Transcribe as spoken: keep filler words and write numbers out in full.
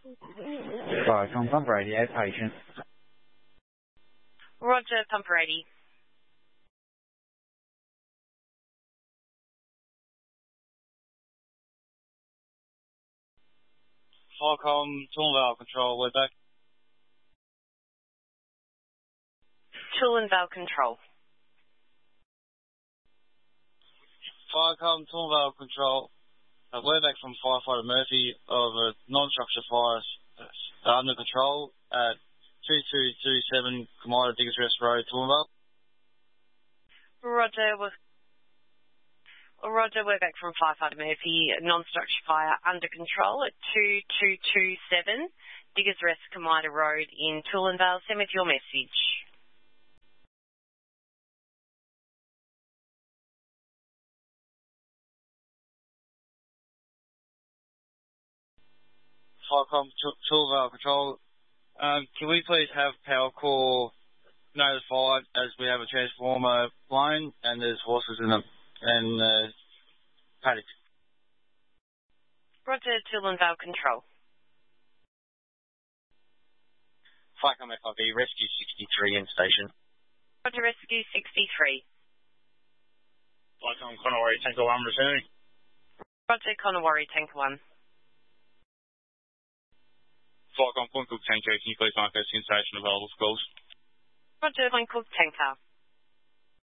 Falcon Pump Radio, patient. Roger, pump ready. Falcon, tool and valve control, we're back. Tool and valve control. Falcon, tool and valve control. Uh, we're back from Firefighter Murphy of a non-structure fire uh, under control at two two two seven Comida Diggers Rest Road, tool and valve. Roger, we're, Roger, we're back from Firefighter Murphy, non-structure fire under control at two two two seven Diggers Rest, Comida Road in Tool and Valve. Send with your message. Falcon, tool and valve control. Um, can we please have Power Core notified as we have a transformer blown and there's horses in the and uh, paddock. Roger, tool and valve control. Falcon F I B, Rescue sixty-three in station. Roger, Rescue sixty-three. Falcon Conowari, Tanker one, returning. Roger, Conowari, Tanker one. Falcon Point Cook Tanker, can you please mark us in station available for calls? Roger, Point Cook Tanker.